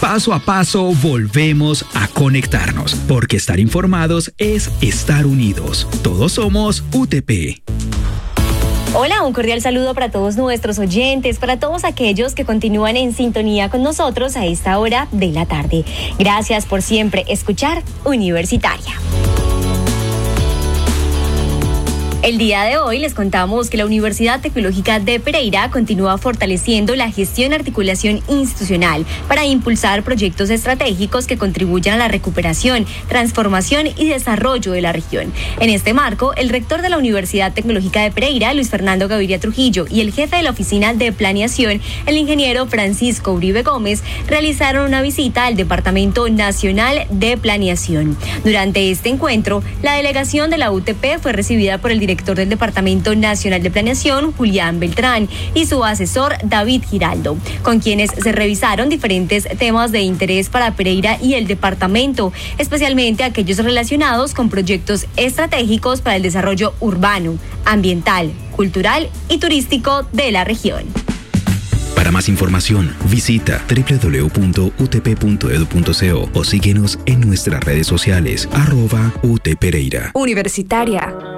paso a paso volvemos a conectarnos, porque estar informados es estar unidos. Todos somos UTP. Hola, un cordial saludo para todos nuestros oyentes, para todos aquellos que continúan en sintonía con nosotros a esta hora de la tarde. Gracias por siempre escuchar Universitaria. El día de hoy les contamos que la Universidad Tecnológica de Pereira continúa fortaleciendo la gestión y articulación institucional para impulsar proyectos estratégicos que contribuyan a la recuperación, transformación y desarrollo de la región. En este marco, el rector de la Universidad Tecnológica de Pereira, Luis Fernando Gaviria Trujillo, y el jefe de la Oficina de Planeación, el ingeniero Francisco Uribe Gómez, realizaron una visita al Departamento Nacional de Planeación. Durante este encuentro, la delegación de la UTP fue recibida por el director del Departamento Nacional de Planeación, Julián Beltrán, y su asesor, David Giraldo, con quienes se revisaron diferentes temas de interés para Pereira y el departamento, especialmente aquellos relacionados con proyectos estratégicos para el desarrollo urbano, ambiental, cultural y turístico de la región. Para más información, visita www.utp.edu.co o síguenos en nuestras redes sociales @UTPereira. Universitaria.